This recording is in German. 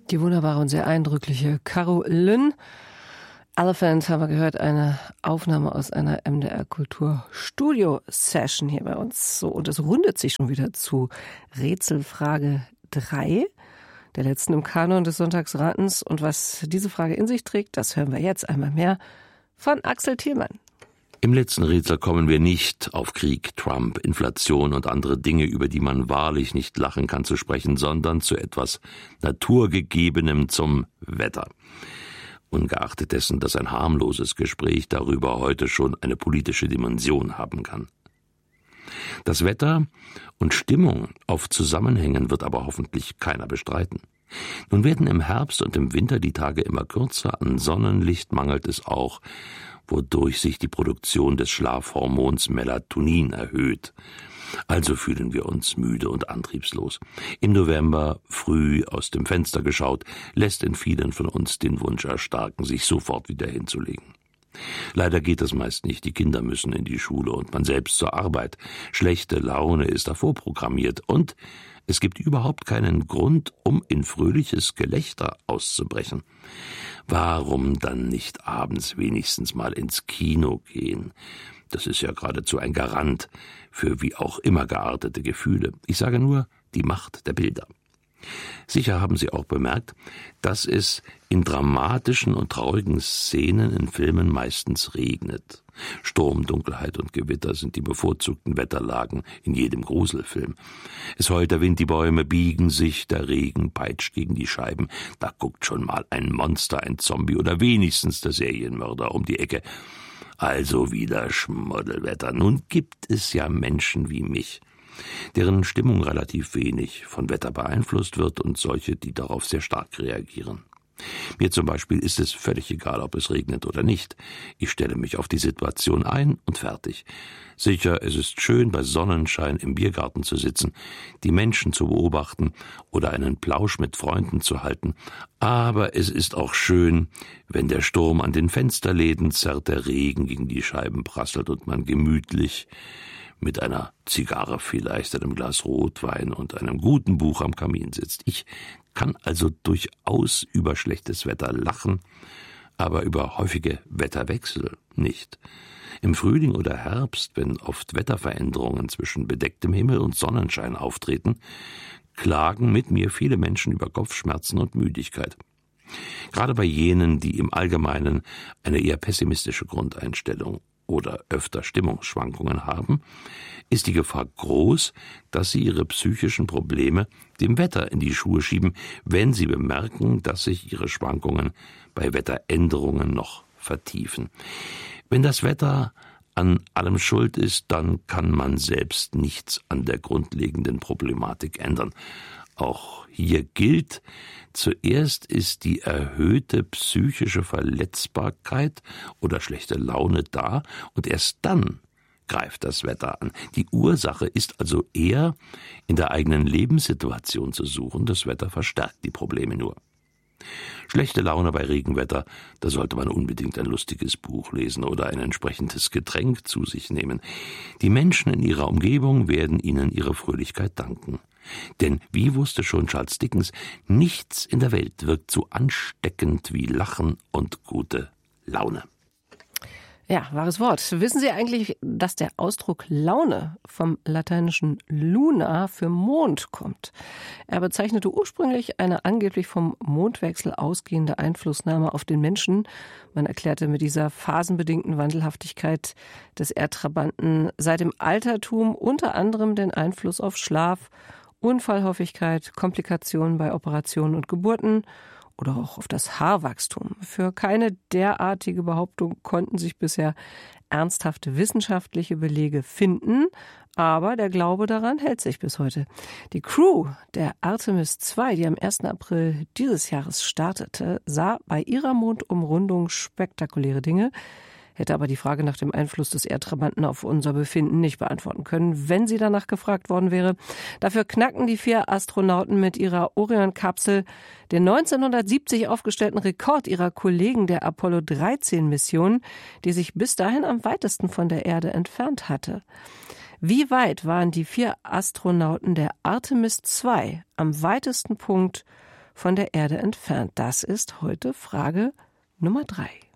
Die wunderbare und sehr eindrückliche Caro Lynn. Elephant haben wir gehört, eine Aufnahme aus einer MDR Kultur Studio Session hier bei uns. So, und es rundet sich schon wieder zu Rätselfrage 3, der letzten im Kanon des Sonntagsratens. Und was diese Frage in sich trägt, das hören wir jetzt einmal mehr von Axel Thielmann. Im letzten Rätsel kommen wir nicht auf Krieg, Trump, Inflation und andere Dinge, über die man wahrlich nicht lachen kann, zu sprechen, sondern zu etwas Naturgegebenem, zum Wetter. Ungeachtet dessen, dass ein harmloses Gespräch darüber heute schon eine politische Dimension haben kann. Das Wetter und Stimmung oft zusammenhängen, wird aber hoffentlich keiner bestreiten. Nun werden im Herbst und im Winter die Tage immer kürzer, an Sonnenlicht mangelt es auch, wodurch sich die Produktion des Schlafhormons Melatonin erhöht. Also fühlen wir uns müde und antriebslos. Im November, früh aus dem Fenster geschaut, lässt in vielen von uns den Wunsch erstarken, sich sofort wieder hinzulegen. Leider geht das meist nicht. Die Kinder müssen in die Schule und man selbst zur Arbeit. Schlechte Laune ist davor programmiert und es gibt überhaupt keinen Grund, um in fröhliches Gelächter auszubrechen. Warum dann nicht abends wenigstens mal ins Kino gehen? Das ist ja geradezu ein Garant für wie auch immer geartete Gefühle. Ich sage nur, die Macht der Bilder. Sicher haben Sie auch bemerkt, dass es in dramatischen und traurigen Szenen in Filmen meistens regnet. Sturm, Dunkelheit und Gewitter sind die bevorzugten Wetterlagen in jedem Gruselfilm. Es heult der Wind, die Bäume biegen sich, der Regen peitscht gegen die Scheiben. Da guckt schon mal ein Monster, ein Zombie oder wenigstens der Serienmörder um die Ecke. Also wieder Schmuddelwetter. Nun gibt es ja Menschen wie mich, deren Stimmung relativ wenig von Wetter beeinflusst wird und solche, die darauf sehr stark reagieren. Mir zum Beispiel ist es völlig egal, ob es regnet oder nicht. Ich stelle mich auf die Situation ein und fertig. Sicher, es ist schön, bei Sonnenschein im Biergarten zu sitzen, die Menschen zu beobachten oder einen Plausch mit Freunden zu halten. Aber es ist auch schön, wenn der Sturm an den Fensterläden zerrt, der Regen gegen die Scheiben prasselt und man gemütlich mit einer Zigarre vielleicht, einem Glas Rotwein und einem guten Buch am Kamin sitzt. Ich kann also durchaus über schlechtes Wetter lachen, aber über häufige Wetterwechsel nicht. Im Frühling oder Herbst, wenn oft Wetterveränderungen zwischen bedecktem Himmel und Sonnenschein auftreten, klagen mit mir viele Menschen über Kopfschmerzen und Müdigkeit. Gerade bei jenen, die im Allgemeinen eine eher pessimistische Grundeinstellung oder öfter Stimmungsschwankungen haben, ist die Gefahr groß, dass sie ihre psychischen Probleme dem Wetter in die Schuhe schieben, wenn sie bemerken, dass sich ihre Schwankungen bei Wetteränderungen noch vertiefen. Wenn das Wetter an allem schuld ist, dann kann man selbst nichts an der grundlegenden Problematik ändern. Auch hier gilt, zuerst ist die erhöhte psychische Verletzbarkeit oder schlechte Laune da und erst dann greift das Wetter an. Die Ursache ist also eher in der eigenen Lebenssituation zu suchen. Das Wetter verstärkt die Probleme nur. Schlechte Laune bei Regenwetter, da sollte man unbedingt ein lustiges Buch lesen oder ein entsprechendes Getränk zu sich nehmen. Die Menschen in ihrer Umgebung werden ihnen ihre Fröhlichkeit danken. Denn, wie wusste schon Charles Dickens, nichts in der Welt wirkt so ansteckend wie Lachen und gute Laune. Ja, wahres Wort. Wissen Sie eigentlich, dass der Ausdruck Laune vom lateinischen luna für Mond kommt? Er bezeichnete ursprünglich eine angeblich vom Mondwechsel ausgehende Einflussnahme auf den Menschen. Man erklärte mit dieser phasenbedingten Wandelhaftigkeit des Erdtrabanten seit dem Altertum unter anderem den Einfluss auf Schlaf, Unfallhäufigkeit, Komplikationen bei Operationen und Geburten oder auch auf das Haarwachstum. Für keine derartige Behauptung konnten sich bisher ernsthafte wissenschaftliche Belege finden, aber der Glaube daran hält sich bis heute. Die Crew der Artemis II, die am 1. April dieses Jahres startete, sah bei ihrer Mondumrundung spektakuläre Dinge, hätte aber die Frage nach dem Einfluss des Erdtrabanten auf unser Befinden nicht beantworten können, wenn sie danach gefragt worden wäre. Dafür knacken die 4 Astronauten mit ihrer Orion-Kapsel den 1970 aufgestellten Rekord ihrer Kollegen der Apollo-13-Mission, die sich bis dahin am weitesten von der Erde entfernt hatte. Wie weit waren die 4 Astronauten der Artemis II am weitesten Punkt von der Erde entfernt? Das ist heute Frage Nummer 3.